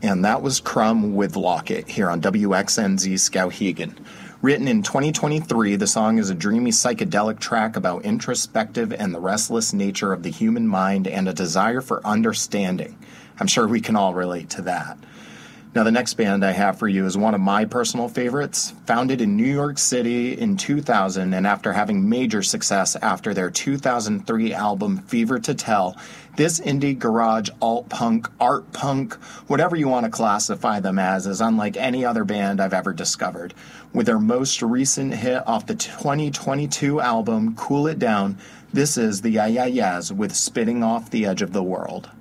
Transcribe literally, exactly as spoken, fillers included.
and that was Crumb with Locket here on W X N Z Skowhegan. Written in twenty twenty-three, the song is a dreamy psychedelic track about introspective and the restless nature of the human mind and a desire for understanding. I'm sure we can all relate to that. Now, the next band I have for you is one of my personal favorites. Founded in New York City in two thousand, and after having major success after their two thousand three album Fever to Tell, this indie garage, alt-punk, art-punk, whatever you want to classify them as, is unlike any other band I've ever discovered. With their most recent hit off the twenty twenty-two album Cool It Down, this is the Yeah Yeah Yeahs with Spitting Off the Edge of the World.